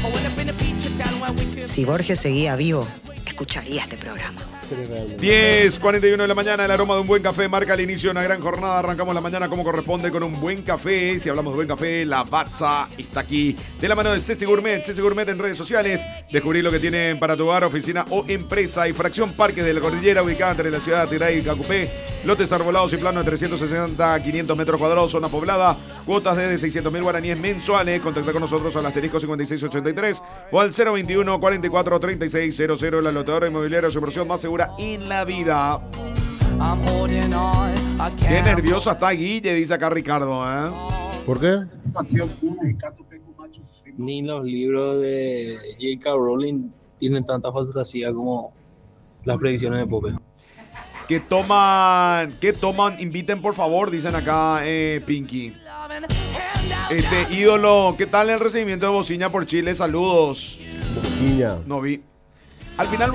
Si Borges seguía vivo, escucharía este programa. 10:41 de la mañana, el aroma de un buen café marca el inicio de una gran jornada. Arrancamos la mañana como corresponde con un buen café. Si hablamos de buen café, Lavazza está aquí. De la mano de Ceci Gourmet. Ceci Gourmet en redes sociales. Descubrir lo que tienen para tu hogar, oficina o empresa. Y Fracción Parques de la Cordillera, ubicada entre la ciudad de Atiray y Cacupé. Lotes arbolados y planos de 360 a 500 metros cuadrados, zona poblada. Cuotas de 600.000 guaraníes mensuales. Contacta con nosotros al asterisco 5683 o al 021 44 36 00. La lotadora inmobiliaria, su versión más segura en la vida. Qué nerviosa está Guille, dice acá Ricardo, ¿eh? ¿Por qué? Ni los libros de J.K. Rowling tienen tanta fantasía como las predicciones de Pope. ¿Qué toman? Inviten por favor, dicen acá Pinky. Ídolo, ¿qué tal el recibimiento de Bociña por Chile? Saludos. Bociña. No vi. Al final